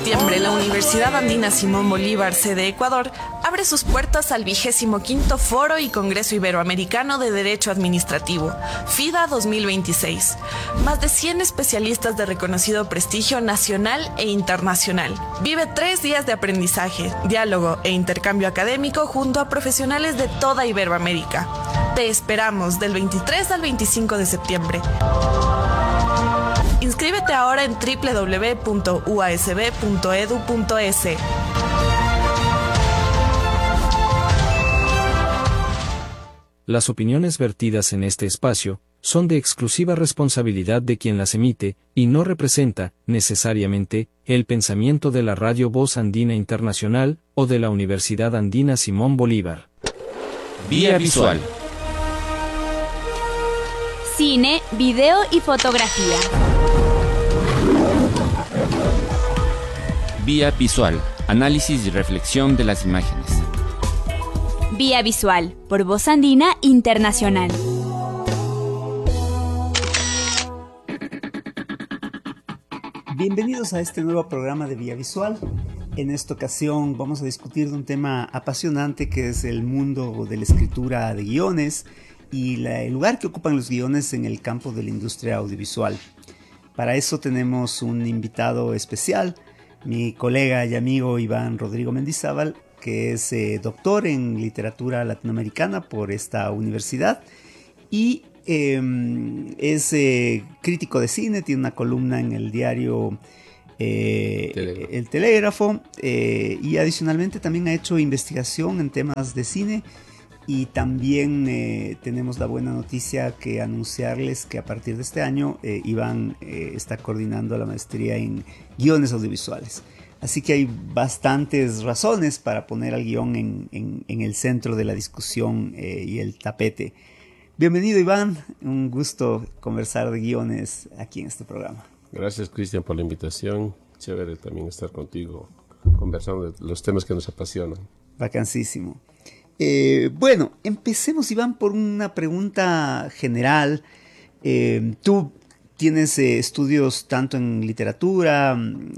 septiembre, la Universidad Andina Simón Bolívar, sede Ecuador, abre sus puertas al 25º Foro y Congreso Iberoamericano de Derecho Administrativo, FIDA 2026. Más de 100 especialistas de reconocido prestigio nacional e internacional. Vive 3 días de aprendizaje, diálogo e intercambio académico junto a profesionales de toda Iberoamérica. Te esperamos del 23 al 25 de septiembre. Inscríbete ahora en www.uasb.edu.es. Las opiniones vertidas en este espacio son de exclusiva responsabilidad de quien las emite y no representa, necesariamente, el pensamiento de la Radio Voz Andina Internacional o de la Universidad Andina Simón Bolívar. Vía Visual. Cine, video y fotografía. Vía Visual. Análisis y reflexión de las imágenes. Vía Visual, por Voz Andina Internacional. Bienvenidos a este nuevo programa de Vía Visual. En esta ocasión vamos a discutir de un tema apasionante que es el mundo de la escritura de guiones y el lugar que ocupan los guiones en el campo de la industria audiovisual. Para eso tenemos un invitado especial, mi colega y amigo Iván Rodrigo Mendizábal, que es doctor en literatura latinoamericana por esta universidad y es crítico de cine, tiene una columna en el diario El Telégrafo y adicionalmente también ha hecho investigación en temas de cine. Y también tenemos la buena noticia que anunciarles que a partir de este año Iván está coordinando la maestría en guiones audiovisuales. Así que hay bastantes razones para poner al guión en el centro de la discusión y el tapete. Bienvenido, Iván, un gusto conversar de guiones aquí en este programa. Gracias, Cristian, por la invitación. Chévere también estar contigo conversando de los temas que nos apasionan. Vacancísimo. Bueno, empecemos, Iván, por una pregunta general. Tú tienes estudios tanto en literatura,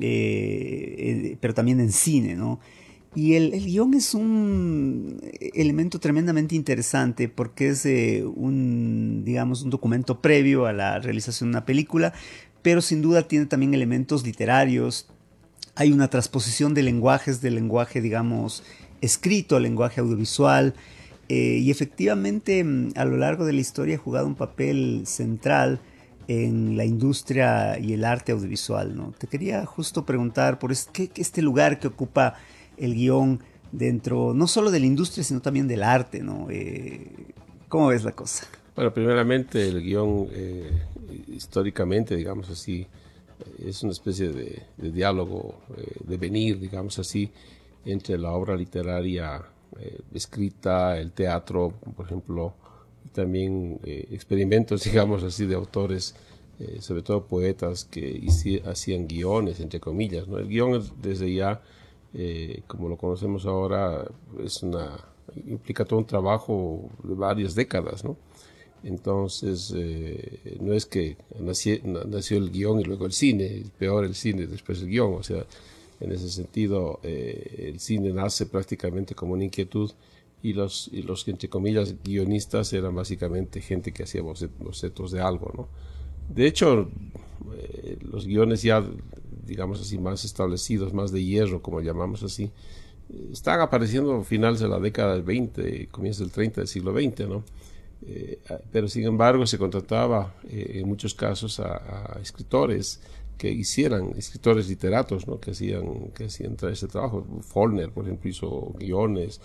pero también en cine, ¿no? Y el guión es un elemento tremendamente interesante porque es un documento previo a la realización de una película, pero sin duda tiene también elementos literarios. Hay una transposición de lenguajes, del lenguaje, digamos, escrito al lenguaje audiovisual y efectivamente a lo largo de la historia ha jugado un papel central en la industria y el arte audiovisual, ¿no? Te quería justo preguntar por este lugar que ocupa el guión dentro no solo de la industria sino también del arte, ¿no? ¿Cómo ves la cosa? Bueno, primeramente el guión históricamente, digamos así, es una especie de diálogo, de venir, digamos así, entre la obra literaria escrita, el teatro, por ejemplo, y también experimentos, digamos así, de autores, sobre todo poetas que hacían guiones, entre comillas, ¿no? El guión desde ya, como lo conocemos ahora, implica todo un trabajo de varias décadas, ¿no? Entonces, no es que nació el guión y luego el cine, peor el cine, después el guión, o sea, en ese sentido, el cine nace prácticamente como una inquietud y los entre comillas, guionistas eran básicamente gente que hacía bocetos de algo, ¿no? De hecho, los guiones ya, digamos así, más establecidos, más de hierro, como llamamos así, están apareciendo a finales de la década del 20, comienzos del 30 del siglo XX, ¿no? Pero sin embargo se contrataba en muchos casos a escritores que hicieran, escritores literatos, ¿no? que hacían ese trabajo. Faulkner, por ejemplo, hizo guiones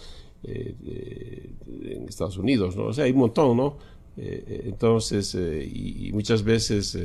en Estados Unidos, ¿no? O sea, hay un montón, ¿no? Entonces, y muchas veces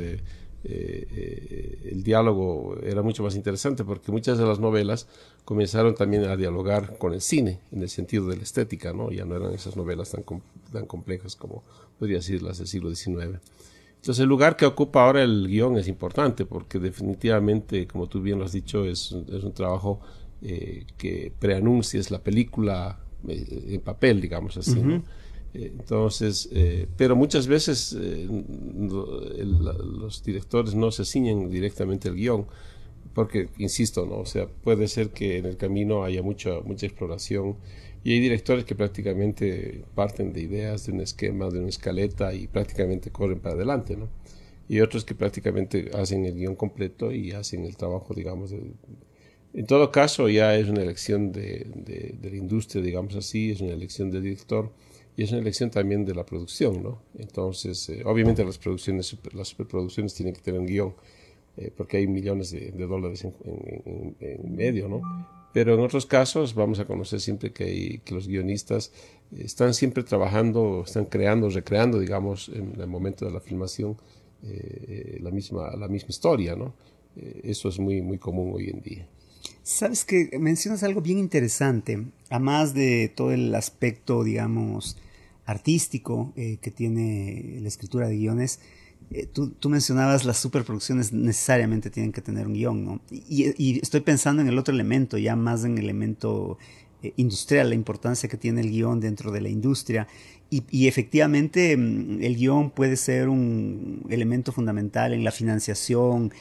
el diálogo era mucho más interesante porque muchas de las novelas comenzaron también a dialogar con el cine en el sentido de la estética, ¿no? Ya no eran esas novelas tan complejas como podría ser las del siglo XIX. Entonces el lugar que ocupa ahora el guión es importante porque definitivamente, como tú bien lo has dicho, es un trabajo que preanuncia, es la película en papel, digamos así, uh-huh. ¿no? Entonces, pero muchas veces los directores no se ciñen directamente al guión, porque, insisto, ¿no? O sea, puede ser que en el camino haya mucha exploración y hay directores que prácticamente parten de ideas, de un esquema, de una escaleta y prácticamente corren para adelante, ¿no? Y otros que prácticamente hacen el guión completo y hacen el trabajo, digamos, en todo caso ya es una elección de la industria, digamos así, es una elección del director y es una elección también de la producción, ¿no? Entonces, obviamente las superproducciones tienen que tener un guión, porque hay millones de dólares en medio, ¿no? Pero en otros casos vamos a conocer siempre que los guionistas están siempre trabajando, están creando, recreando, digamos, en el momento de la filmación, la misma historia, ¿no? Eso es muy común hoy en día. Sabes que mencionas algo bien interesante, a más de todo el aspecto, digamos, artístico que tiene la escritura de guiones. Tú mencionabas las superproducciones necesariamente tienen que tener un guión, ¿no? Y estoy pensando en el otro elemento, ya más en el elemento industrial, la importancia que tiene el guión dentro de la industria. Y efectivamente el guión puede ser un elemento fundamental en la financiación,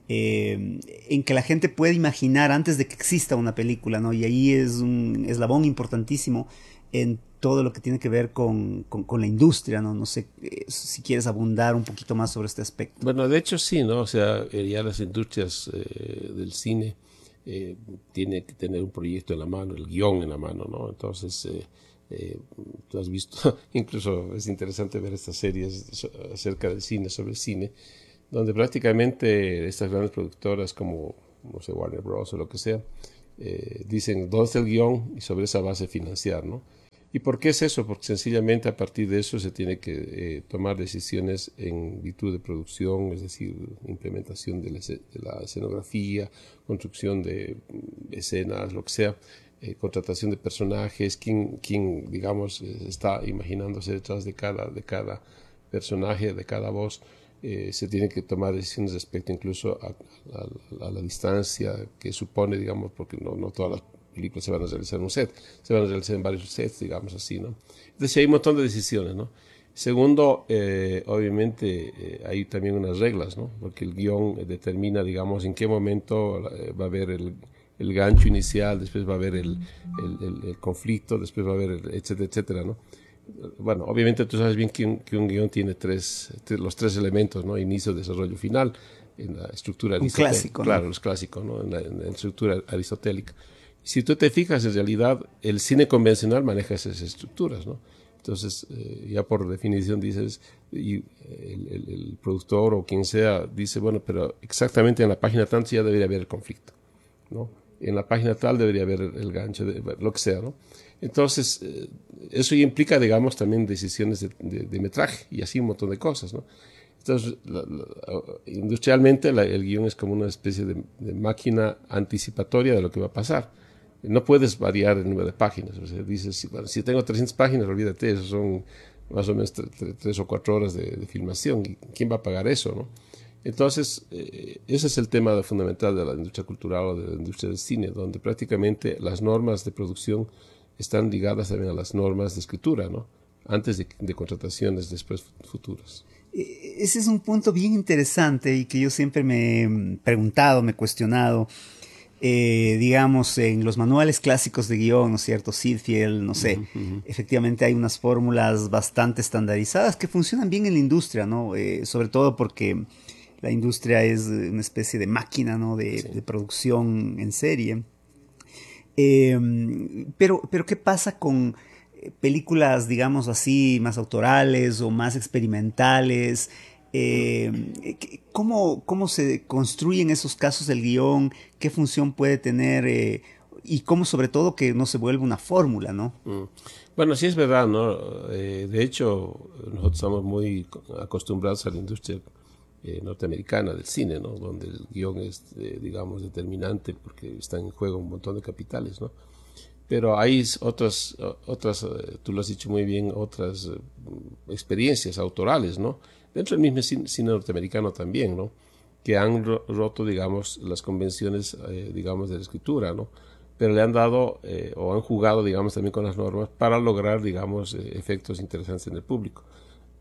en que la gente puede imaginar antes de que exista una película, ¿no? Y ahí es un eslabón importantísimo en todo lo que tiene que ver con la industria, ¿no? No sé si quieres abundar un poquito más sobre este aspecto. Bueno, de hecho sí, ¿no? O sea, ya las industrias del cine tienen que tener un proyecto en la mano, el guión en la mano, ¿no? Entonces, tú has visto, incluso es interesante ver estas series acerca del cine, sobre el cine, donde prácticamente estas grandes productoras como, no sé, Warner Bros. O lo que sea, dicen dónde está el guión y sobre esa base financiar, ¿no? ¿Y por qué es eso? Porque sencillamente a partir de eso se tiene que tomar decisiones en virtud de producción, es decir, implementación de la escenografía, construcción de escenas, lo que sea, contratación de personajes, quién digamos, está imaginándose detrás de cada personaje, de cada voz. Se tienen que tomar decisiones respecto incluso a la distancia que supone, digamos, porque no todas las películas se van a realizar en un set, se van a realizar en varios sets, digamos así, ¿no? Entonces hay un montón de decisiones, ¿no? Segundo, obviamente hay también unas reglas, ¿no? Porque el guión determina, digamos, en qué momento va a haber el gancho inicial, después va a haber el conflicto, después va a haber etcétera, etcétera, ¿no? Bueno, obviamente tú sabes bien que un guión tiene los tres elementos, ¿no? Inicio, desarrollo, final, en la estructura aristotélica. Un clásico, ¿no? Claro, los clásicos, ¿no? En la estructura aristotélica. Si tú te fijas, en realidad, el cine convencional maneja esas estructuras, ¿no? Entonces, ya por definición dices, y el productor o quien sea dice, bueno, pero exactamente en la página tal ya debería haber el conflicto, ¿no? En la página tal debería haber el gancho, lo que sea, ¿no? Entonces, eso ya implica, digamos, también decisiones de metraje y así un montón de cosas, ¿no? Entonces, industrialmente el guión es como una especie de máquina anticipatoria de lo que va a pasar. No puedes variar el número de páginas. O sea, dices, bueno, si tengo 300 páginas, olvídate, eso son más o menos 3 o 4 horas de filmación. ¿Y quién va a pagar eso, no? Entonces, ese es el tema fundamental de la industria cultural o de la industria del cine, donde prácticamente las normas de producción están ligadas también a las normas de escritura, ¿no? Antes de contrataciones después futuras. Ese es un punto bien interesante y que yo siempre me he preguntado, me he cuestionado. Digamos, en los manuales clásicos de guión, ¿no es cierto? Seedfield, no sé, efectivamente hay unas fórmulas bastante estandarizadas que funcionan bien en la industria, ¿no? Sobre todo porque la industria es una especie de máquina, ¿no? De producción en serie. Pero ¿qué pasa con películas, digamos así, más autorales o más experimentales? ¿Cómo se construyen esos casos del guión? ¿Qué función puede tener? Y cómo, sobre todo, que no se vuelva una fórmula, ¿no? Bueno, sí es verdad, ¿no? De hecho, nosotros estamos muy acostumbrados a la industria norteamericana del cine, ¿no? Donde el guión es, digamos, determinante porque está en juego un montón de capitales, ¿no? Pero hay otras, tú lo has dicho muy bien, otras experiencias autorales, ¿no? Dentro del mismo cine norteamericano también, ¿no? Que han roto, digamos, las convenciones, digamos, de la escritura, ¿no? Pero le han dado o han jugado, digamos, también con las normas para lograr, digamos, efectos interesantes en el público.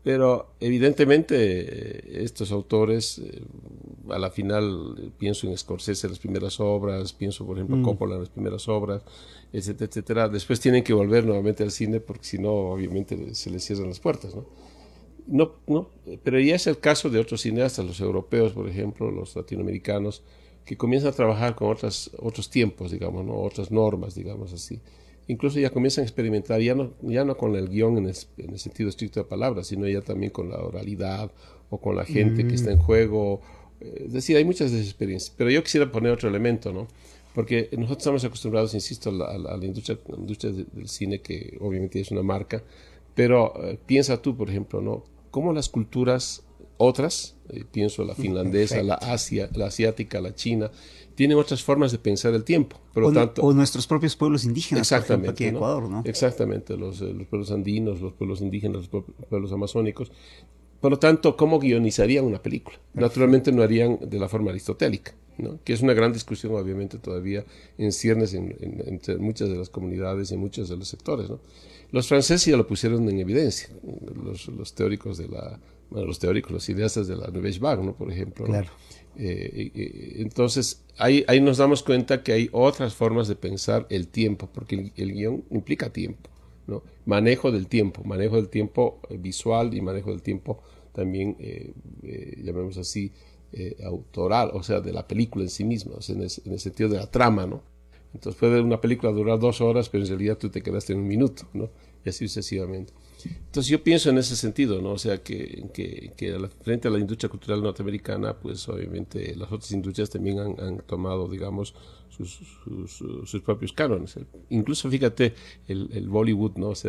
Pero evidentemente estos autores, a la final pienso en Scorsese en las primeras obras, pienso por ejemplo Coppola en las primeras obras, etcétera, etcétera. Después tienen que volver nuevamente al cine porque si no, obviamente se les cierran las puertas, ¿no? No, pero ya es el caso de otros cineastas, los europeos, por ejemplo, los latinoamericanos, que comienzan a trabajar con otros tiempos, digamos, ¿no? Otras normas, digamos así. Incluso ya comienzan a experimentar, ya no con el guión en el sentido estricto de palabras, sino ya también con la oralidad o con la gente que está en juego. Es decir, hay muchas de esas experiencias. Pero yo quisiera poner otro elemento, ¿no? Porque nosotros estamos acostumbrados, insisto, a la industria del cine, que obviamente es una marca, pero piensa tú, por ejemplo, ¿no? Cómo las culturas otras, pienso la finlandesa, la asiática, la china, tienen otras formas de pensar el tiempo. Por lo tanto, o nuestros propios pueblos indígenas, exactamente, por ejemplo, aquí en Ecuador, ¿no? Exactamente, los pueblos andinos, los pueblos indígenas, los pueblos amazónicos. Por lo tanto, ¿cómo guionizarían una película? Naturalmente no harían de la forma aristotélica, ¿no? Que es una gran discusión, obviamente, todavía en ciernes entre muchas de las comunidades y muchos de los sectores, ¿no? Los franceses ya lo pusieron en evidencia, los teóricos los cineastas de la Nouvelle Vague, ¿no? Por ejemplo, ¿no? Claro. Entonces, ahí nos damos cuenta que hay otras formas de pensar el tiempo, porque el guión implica tiempo, ¿no? Manejo del tiempo visual y manejo del tiempo también, llamemos así, autoral, o sea, de la película en sí misma, o sea, en el sentido de la trama, ¿no? Entonces puede una película durar 2 horas, pero en realidad tú te quedaste en 1 minuto, ¿no? Y así sucesivamente. Entonces yo pienso en ese sentido, ¿no? O sea, que frente a la industria cultural norteamericana, pues obviamente las otras industrias también han tomado, digamos, sus propios cánones. Incluso fíjate el Bollywood, ¿no? O sea,